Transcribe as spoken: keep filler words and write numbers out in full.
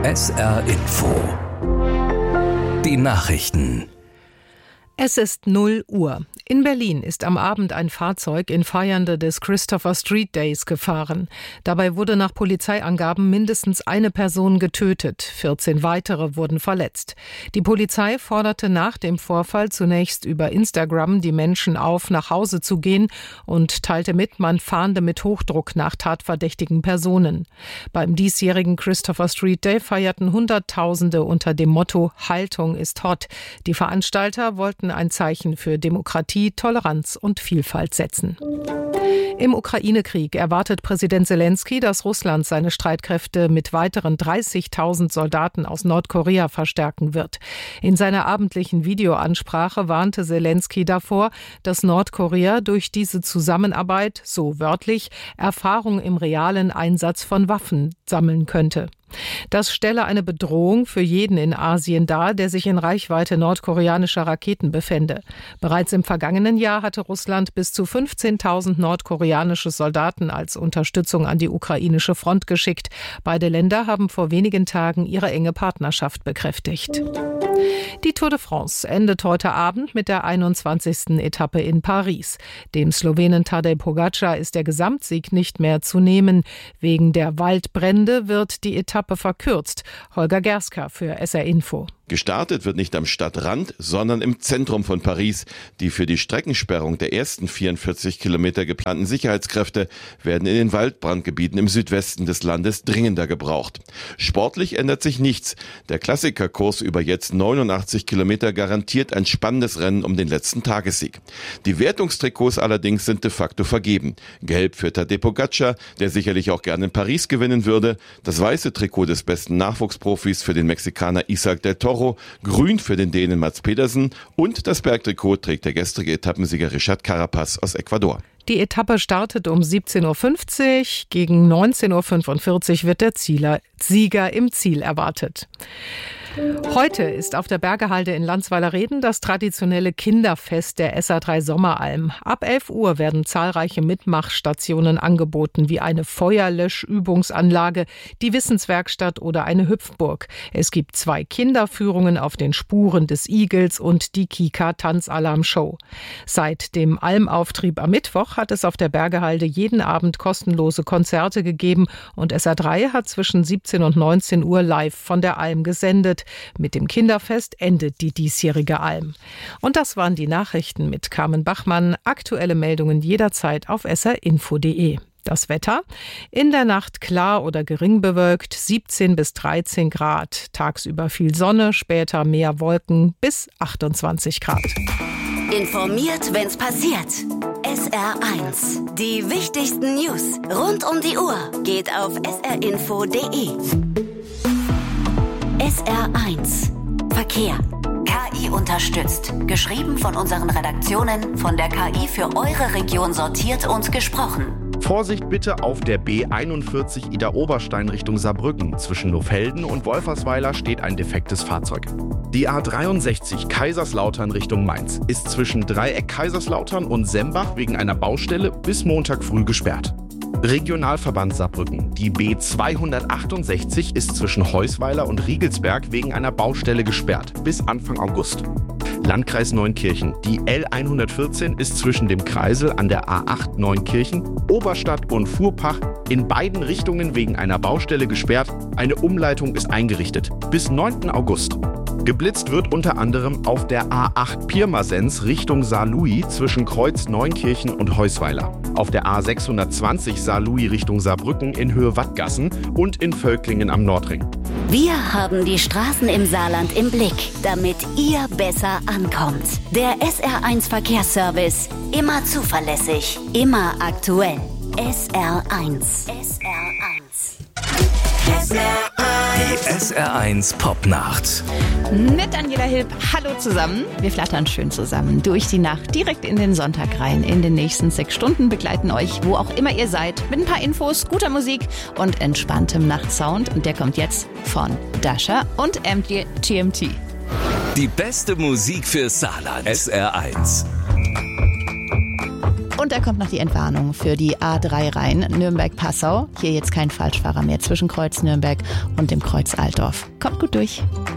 S R Info. Die Nachrichten. Es ist null Uhr. In Berlin ist am Abend ein Fahrzeug in Feiernde des Christopher Street Days gefahren. Dabei wurde nach Polizeiangaben mindestens eine Person getötet. vierzehn weitere wurden verletzt. Die Polizei forderte nach dem Vorfall zunächst über Instagram die Menschen auf, nach Hause zu gehen und teilte mit, man fahnde mit Hochdruck nach tatverdächtigen Personen. Beim diesjährigen Christopher Street Day feierten Hunderttausende unter dem Motto Haltung ist hot. Die Veranstalter wollten ein Zeichen für Demokratie, Toleranz und Vielfalt setzen. Im Ukraine-Krieg erwartet Präsident Selenskyj, dass Russland seine Streitkräfte mit weiteren dreißigtausend Soldaten aus Nordkorea verstärken wird. In seiner abendlichen Videoansprache warnte Selenskyj davor, dass Nordkorea durch diese Zusammenarbeit, so wörtlich, Erfahrung im realen Einsatz von Waffen sammeln könnte. Das stelle eine Bedrohung für jeden in Asien dar, der sich in Reichweite nordkoreanischer Raketen befände. Bereits im vergangenen Jahr hatte Russland bis zu fünfzehntausend nordkoreanische Soldaten als Unterstützung an die ukrainische Front geschickt. Beide Länder haben vor wenigen Tagen ihre enge Partnerschaft bekräftigt. Die Tour de France endet heute Abend mit der einundzwanzigsten Etappe in Paris. Dem Slowenen Tadej Pogačar ist der Gesamtsieg nicht mehr zu nehmen. Wegen der Waldbrände wird die Etappe verkürzt. Holger Gerska für S R Info. Gestartet wird nicht am Stadtrand, sondern im Zentrum von Paris. Die für die Streckensperrung der ersten vierundvierzig Kilometer geplanten Sicherheitskräfte werden in den Waldbrandgebieten im Südwesten des Landes dringender gebraucht. Sportlich ändert sich nichts. Der Klassikerkurs über jetzt neunundachtzig Kilometer garantiert ein spannendes Rennen um den letzten Tagessieg. Die Wertungstrikots allerdings sind de facto vergeben. Gelb für Tadej Pogačar, der sicherlich auch gerne in Paris gewinnen würde. Das weiße Trikot des besten Nachwuchsprofis für den Mexikaner Isaac del Toro. Grün für den Dänen Mats Pedersen und das Bergtrikot trägt der gestrige Etappensieger Richard Carapaz aus Ecuador. Die Etappe startet um siebzehn Uhr fünfzig. Gegen neunzehn Uhr fünfundvierzig wird der Zieler, Sieger im Ziel erwartet. Heute ist auf der Bergehalde in Landsweiler-Reden das traditionelle Kinderfest der S A drei Sommeralm. Ab elf Uhr werden zahlreiche Mitmachstationen angeboten, wie eine Feuerlöschübungsanlage, die Wissenswerkstatt oder eine Hüpfburg. Es gibt zwei Kinderführungen auf den Spuren des Igels und die Kika-Tanzalarm-Show. Seit dem Almauftrieb am Mittwoch hat es auf der Bergehalde jeden Abend kostenlose Konzerte gegeben und S A drei hat zwischen siebzehn und neunzehn Uhr live von der Alm gesendet. Mit dem Kinderfest endet die diesjährige Alm. Und das waren die Nachrichten mit Carmen Bachmann. Aktuelle Meldungen jederzeit auf s r info punkt d e. Das Wetter: in der Nacht klar oder gering bewölkt, siebzehn bis dreizehn Grad. Tagsüber viel Sonne, später mehr Wolken bis achtundzwanzig Grad. Informiert, wenn's passiert. S R eins. Die wichtigsten News rund um die Uhr geht auf s r info punkt d e. S R eins. Verkehr. K I unterstützt. Geschrieben von unseren Redaktionen, von der K I für eure Region sortiert und gesprochen. Vorsicht bitte auf der B einundvierzig Idar-Oberstein Richtung Saarbrücken. Zwischen Loffelden und Wolfersweiler steht ein defektes Fahrzeug. Die A dreiundsechzig Kaiserslautern Richtung Mainz ist zwischen Dreieck Kaiserslautern und Sembach wegen einer Baustelle bis Montag früh gesperrt. Regionalverband Saarbrücken. Die B zweihundertachtundsechzig ist zwischen Heusweiler und Riegelsberg wegen einer Baustelle gesperrt bis Anfang August. Landkreis Neunkirchen. Die L hundertvierzehn ist zwischen dem Kreisel an der A acht Neunkirchen, Oberstadt und Fuhrpach in beiden Richtungen wegen einer Baustelle gesperrt. Eine Umleitung ist eingerichtet bis neunten August. Geblitzt wird unter anderem auf der A acht Pirmasens Richtung Saarlouis zwischen Kreuz Neunkirchen und Heusweiler. Auf der A sechshundertzwanzig Saarlouis Richtung Saarbrücken in Höhe Wattgassen und in Völklingen am Nordring. Wir haben die Straßen im Saarland im Blick, damit ihr besser ankommt. Der S R eins Verkehrsservice. Immer zuverlässig, immer aktuell. S R eins. S R eins. S R eins. Die S R eins Popnacht. Mit Daniela Hilb, hallo zusammen. Wir flattern schön zusammen durch die Nacht, direkt in den Sonntag rein. In den nächsten sechs Stunden begleiten euch, wo auch immer ihr seid, mit ein paar Infos, guter Musik und entspanntem Nachtsound. Und der kommt jetzt von Dasha und T M T. Die beste Musik für Saarland. S R eins. Und da kommt noch die Entwarnung für die A drei rein, Nürnberg-Passau. Hier jetzt kein Falschfahrer mehr zwischen Kreuz Nürnberg und dem Kreuz Altdorf. Kommt gut durch.